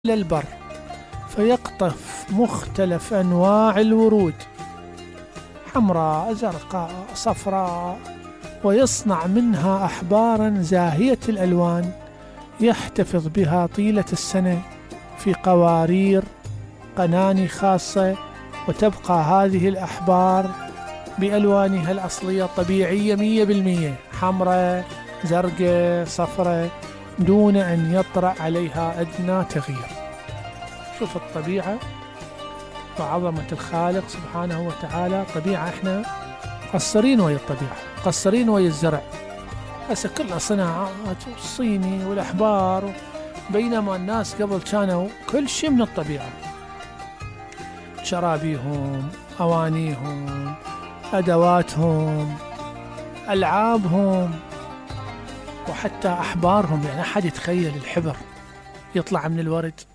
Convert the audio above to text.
إلى البر فيقطف مختلف أنواع الورود، حمراء، زرقاء، صفراء، ويصنع منها أحبارا زاهية الألوان يحتفظ بها طيلة السنة في قوارير قناني خاصة، وتبقى هذه الأحبار بألوانها الأصلية الطبيعية 100%، حمراء، زرقاء، صفراء، دون أن يطرأ عليها أدنى تغيير. شوف الطبيعة وعظمة الخالق سبحانه وتعالى. طبيعة احنا مقصرين ويا الطبيعة، مقصرين ويا الزرع، هسه كلها صناعات والصيني والأحبار، بينما الناس قبل كانوا كل شيء من الطبيعة، شرابيهم، أوانيهم، أدواتهم، ألعابهم، وحتى أحبارهم. يعني أحد يتخيل الحبر يطلع من الورد؟